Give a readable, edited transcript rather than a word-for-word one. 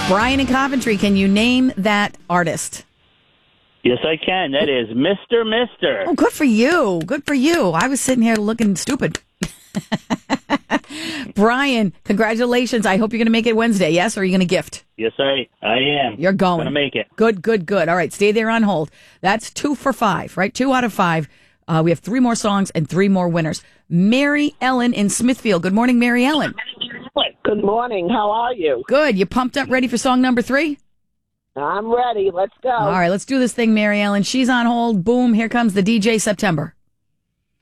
Brian in Coventry, can you name that artist? Yes, I can. That is Mr. Mister. Oh, good for you. Good for you. I was sitting here looking stupid. Brian, congratulations. I hope you're going to make it Wednesday, yes? Or are you going to gift? Yes, I am. You're going. Going to make it. Good. All right, stay there on hold. That's 2 for 5, right? 2 out of 5. We have 3 more songs and 3 more winners. Mary Ellen in Smithfield. Good morning, Mary Ellen. Good morning. How are you? Good. You pumped up, ready for song number 3? I'm ready. Let's go. All right, let's do this thing, Mary Ellen. She's on hold. Boom, here comes the DJ September.